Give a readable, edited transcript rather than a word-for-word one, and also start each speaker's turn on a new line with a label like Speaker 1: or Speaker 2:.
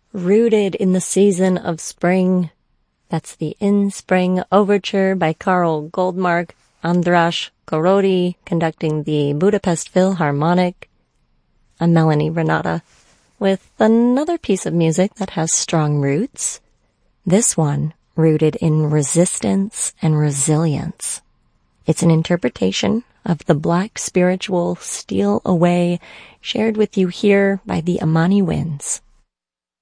Speaker 1: Rooted in the Season of Spring. That's the In Spring Overture by Karl Goldmark, Andras Kórodi conducting the Budapest Philharmonic. I'm Melanie Renata with another piece of music that has strong roots. This one rooted in resistance and resilience. It's an interpretation of the Black spiritual Steal Away, shared with you here by the Amani Winds.